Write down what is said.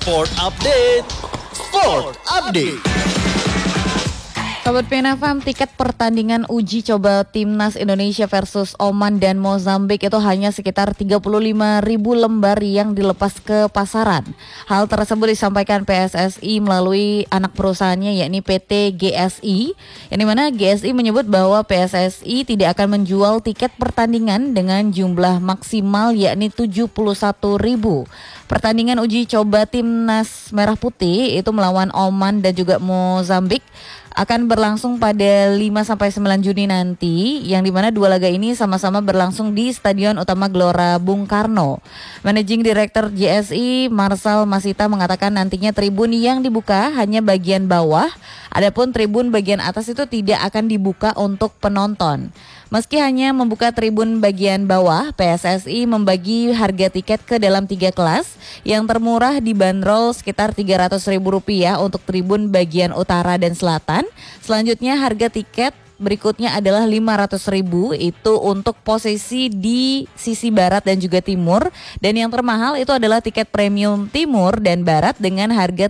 Sport Update. Sport Update. Sobat PNFM, tiket pertandingan uji coba Timnas Indonesia versus Oman dan Mozambik itu hanya sekitar 35.000 lembar yang dilepas ke pasaran. Hal tersebut disampaikan PSSI melalui anak perusahaannya yakni PT GSI, yang dimana GSI menyebut bahwa PSSI tidak akan menjual tiket pertandingan dengan jumlah maksimal yakni 71.000. Pertandingan uji coba Timnas Merah Putih itu melawan Oman dan juga Mozambik akan berlangsung pada 5-9 Juni nanti, yang dimana dua laga ini sama-sama berlangsung di Stadion Utama Gelora Bung Karno. Managing Director GSI Marcel Masita mengatakan nantinya tribun yang dibuka hanya bagian bawah, adapun tribun bagian atas itu tidak akan dibuka untuk penonton. Meski hanya membuka tribun bagian bawah, PSSI membagi harga tiket ke dalam 3 kelas. Yang termurah dibanderol sekitar Rp300.000 untuk tribun bagian utara dan selatan. Selanjutnya harga tiket berikutnya adalah Rp500.000 itu untuk posisi di sisi barat dan juga timur. Dan yang termahal itu adalah tiket premium timur dan barat dengan harga